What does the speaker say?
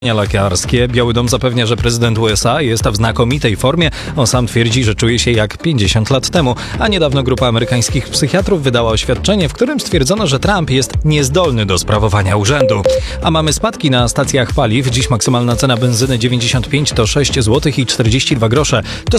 Lekarskie. Biały Dom zapewnia, że prezydent USA jest w znakomitej formie. On sam twierdzi, że czuje się jak 50 lat temu. A niedawno grupa amerykańskich psychiatrów wydała oświadczenie, w którym stwierdzono, że Trump jest niezdolny do sprawowania urzędu. A mamy spadki na stacjach paliw. Dziś maksymalna cena benzyny 95 to 6 zł i 42 grosze. To